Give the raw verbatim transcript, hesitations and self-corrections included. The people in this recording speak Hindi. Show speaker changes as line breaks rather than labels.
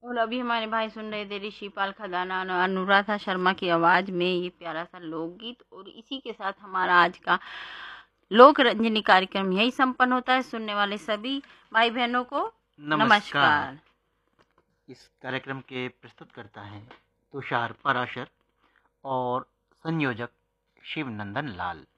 और अभी हमारे भाई सुन रहे थे ऋषि पाल खदाना और अनुराधा शर्मा की आवाज़ में ये प्यारा सा लोकगीत। और इसी के साथ हमारा आज का लोक रंजनी कार्यक्रम यही संपन्न होता है। सुनने वाले सभी भाई बहनों को
नमस्कार।
नमस्कार।
इस कार्यक्रम के प्रस्तुत करता है तुषार पराशर और संयोजक शिवनंदन लाल।